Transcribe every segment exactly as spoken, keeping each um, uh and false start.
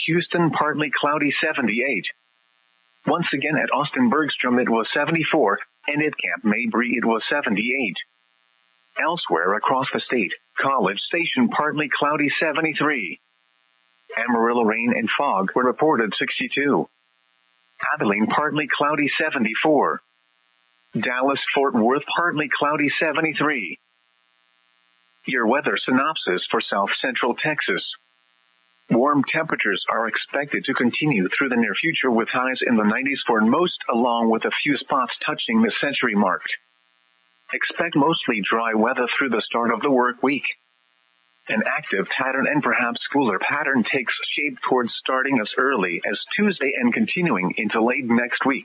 Houston, partly cloudy, seventy-eight. Once again at Austin Bergstrom it was seventy-four, and at Camp Mabry it was seventy-eight. Elsewhere across the state, College Station partly cloudy, seventy-three. Amarillo rain and fog were reported, sixty-two. Abilene partly cloudy, seventy-four. Dallas-Fort Worth partly cloudy, seventy-three. Your weather synopsis for South Central Texas. Warm temperatures are expected to continue through the near future with highs in the nineties for most, along with a few spots touching the century mark. Expect mostly dry weather through the start of the work week. An active pattern and perhaps cooler pattern takes shape towards starting as early as Tuesday and continuing into late next week.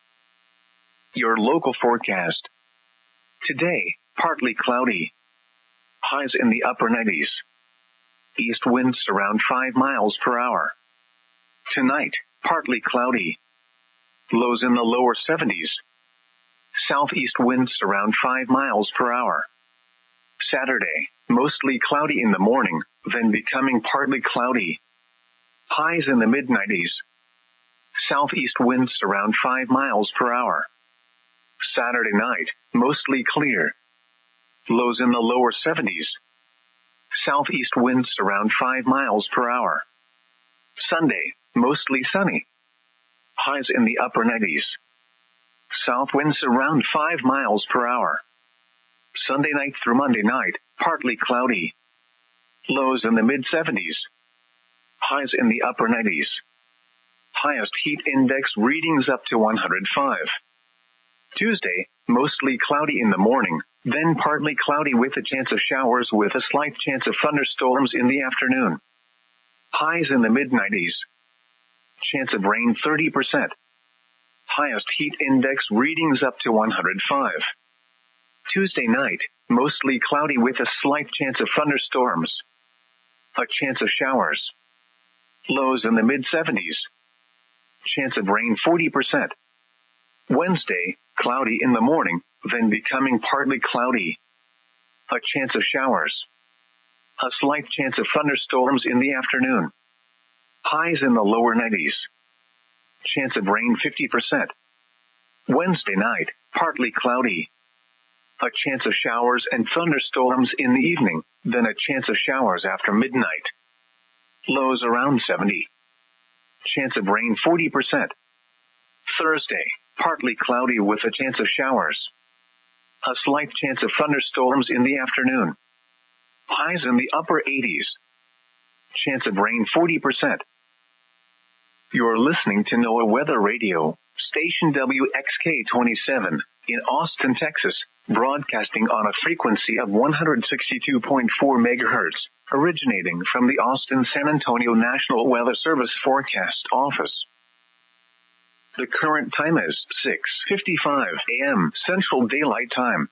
Your local forecast. Today, partly cloudy. Highs in the upper nineties. East winds around five miles per hour. Tonight, partly cloudy. Lows in the lower seventies. Southeast winds around five miles per hour. Saturday, mostly cloudy in the morning, then becoming partly cloudy. Highs in the mid nineties. Southeast winds around five miles per hour. Saturday night, mostly clear. Lows in the lower seventies. Southeast winds around five miles per hour. Sunday, mostly sunny. Highs in the upper nineties. South winds around five miles per hour. Sunday night through Monday night, partly cloudy. Lows in the mid seventies. Highs in the upper nineties. Highest heat index readings up to one hundred five. Tuesday, mostly cloudy in the morning, then partly cloudy with a chance of showers with a slight chance of thunderstorms in the afternoon. Highs in the mid nineties. Chance of rain thirty percent. Highest heat index readings up to one hundred five. Tuesday night, mostly cloudy with a slight chance of thunderstorms. A chance of showers. Lows in the mid seventies. Chance of rain forty percent. Wednesday, cloudy in the morning, then becoming partly cloudy. A chance of showers. A slight chance of thunderstorms in the afternoon. Highs in the lower nineties. Chance of rain fifty percent. Wednesday night, partly cloudy. A chance of showers and thunderstorms in the evening, then a chance of showers after midnight. Lows around seventy. Chance of rain forty percent. Thursday, partly cloudy with a chance of showers. A slight chance of thunderstorms in the afternoon. Highs in the upper eighties. Chance of rain forty percent. You're listening to NOAA Weather Radio, station W X K twenty-seven, in Austin, Texas, broadcasting on a frequency of one hundred sixty-two point four megahertz, originating from the Austin-San Antonio National Weather Service Forecast Office. The current time is six fifty-five a.m. Central Daylight Time.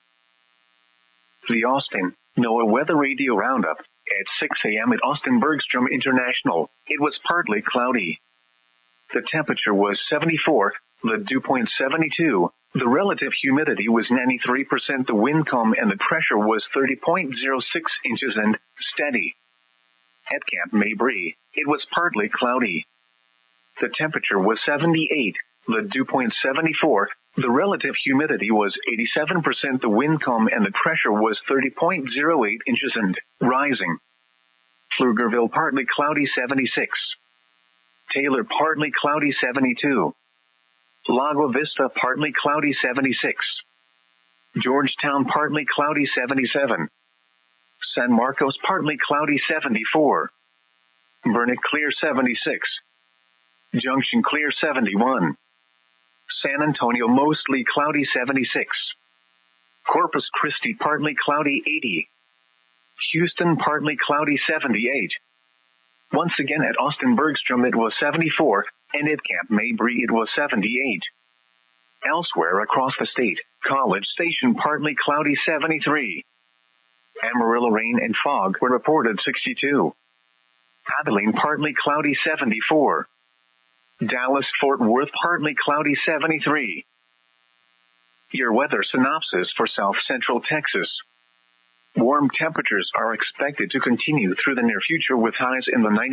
The Austin NOAA Weather Radio Roundup. At six a.m. at Austin Bergstrom International, it was partly cloudy. The temperature was seventy-four, the dew point seventy-two, the relative humidity was ninety-three percent, the wind calm and the pressure was thirty point zero six inches and steady. At Camp Mabry, it was partly cloudy. The temperature was seventy-eight, the dew point seventy-four, the relative humidity was eighty-seven percent, the wind calm and the pressure was thirty point zero eight inches and rising. Pflugerville partly cloudy, seventy-six. Taylor partly cloudy, seventy-two. Lago Vista partly cloudy, seventy-six. Georgetown partly cloudy, seventy-seven. San Marcos partly cloudy, seventy-four. Burnet clear, seventy-six. Junction clear, seventy-one. San Antonio mostly cloudy, seventy-six. Corpus Christi partly cloudy, eighty. Houston partly cloudy, seventy-eight. Once again at Austin Bergstrom it was seventy-four, and at Camp Mabry it was seventy-eight. Elsewhere across the state, College Station partly cloudy, seventy-three. Amarillo rain and fog were reported, sixty-two. Abilene partly cloudy, seventy-four. Dallas-Fort Worth partly cloudy, seventy-three. Your weather synopsis for South Central Texas. Warm temperatures are expected to continue through the near future with highs in the nineties.